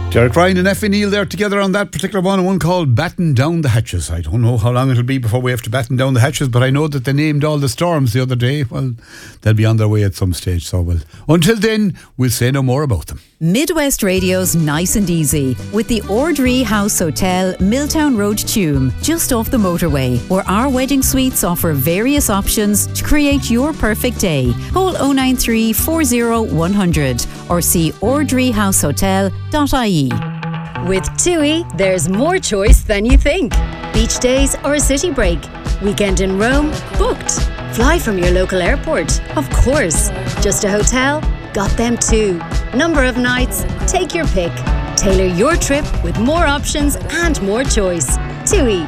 Derek Ryan and Effie Neal there together on that particular one called Batten Down the Hatches. I don't know how long it'll be before we have to batten down the hatches, but I know that they named all the storms the other day. Well, they'll be on their way at some stage, so until then, we'll say no more about them. Midwest Radio's Nice and Easy with the Ordree House Hotel, Milltown Road, Tuam, just off the motorway, where our wedding suites offer various options to create your perfect day. Call 093 40 100 or see ordreehousehotel.ie. With TUI, there's more choice than you think. Beach days or a city break. Weekend in Rome? Booked. Fly from your local airport? Of course. Just a hotel? Got them too. Number of nights? Take your pick. Tailor your trip with more options and more choice. TUI.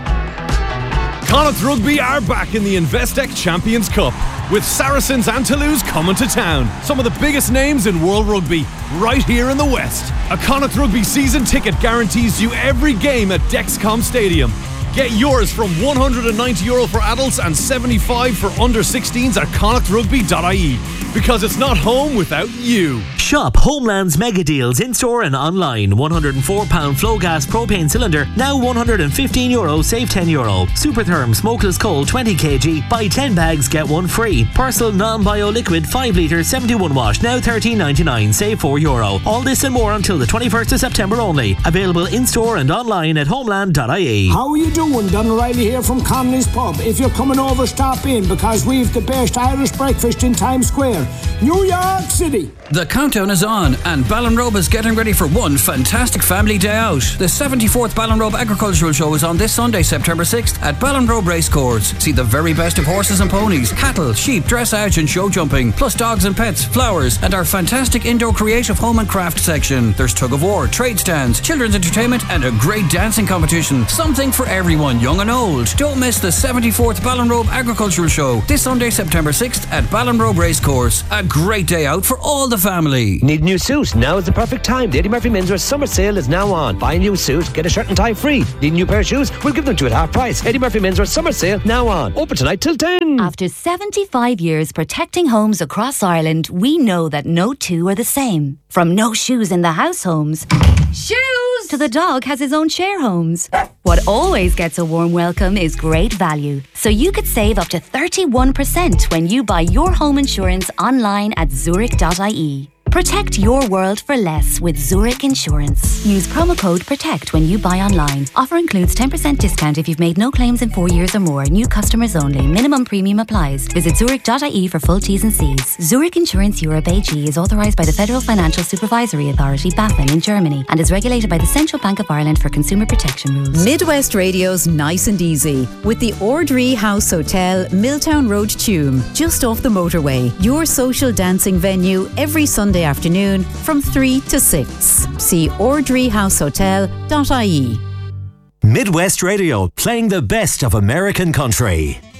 Connacht Rugby are back in the Investec Champions Cup, with Saracens and Toulouse coming to town. Some of the biggest names in World Rugby, right here in the West. A Connacht Rugby season ticket guarantees you every game at Dexcom Stadium. Get yours from €190 for adults and $75 for under 16s at connachtrugby.ie. Because it's not home without you. Shop Homeland's mega deals in store and online. £104 flow gas propane cylinder, now €115, save €10. Supertherm smokeless coal 20 kg, buy 10 bags, get one free. Persil non-bio liquid 5 litre 71 wash, now $13.99, save €4. All this and more until the 21st of September only. Available in store and online at homeland.ie. How are you doing? Don O'Reilly here from Connolly's Pub. If you're coming over, stop in, because we've the best Irish breakfast in Times Square, New York City. The countdown is on, and Ballinrobe is getting ready for one fantastic family day out. The 74th Ballinrobe Agricultural Show is on this Sunday, September 6th at Ballinrobe Racecourse. See the very best of horses and ponies, cattle, sheep, dressage and show jumping, plus dogs and pets, flowers, and our fantastic indoor creative home and craft section. There's tug of war, trade stands, children's entertainment, and a great dancing competition. Something for everyone, young and old. Don't miss the 74th Ballinrobe Agricultural Show this Sunday, September 6th at Ballinrobe Racecourse. A great day out for all the family. Need a new suit? Now is the perfect time. The Eddie Murphy Menswear summer sale is now on. Buy a new suit, get a shirt and tie free. Need a new pair of shoes? We'll give them to you at half price. Eddie Murphy Menswear summer sale now on. Open tonight till 10. After 75 years protecting homes across Ireland, we know that no two are the same. From no shoes in the house homes, shoes, to the dog has his own share homes. What always gets a warm welcome is great value. So you could save up to 31% when you buy your home insurance online at zurich.ie. Protect your world for less with Zurich Insurance. Use promo code PROTECT when you buy online. Offer includes 10% discount if you've made no claims in 4 years or more. New customers only. Minimum premium applies. Visit zurich.ie for full T's and C's. Zurich Insurance Europe AG is authorised by the Federal Financial Supervisory Authority, BaFin, in Germany, and is regulated by the Central Bank of Ireland for consumer protection rules. Midwest Radio's Nice and Easy with the Ordree House Hotel, Milltown Road, Tuam, just off the motorway. Your social dancing venue every Sunday afternoon from 3 to 6. See ordreehousehotel.ie. Midwest Radio, playing the best of American country.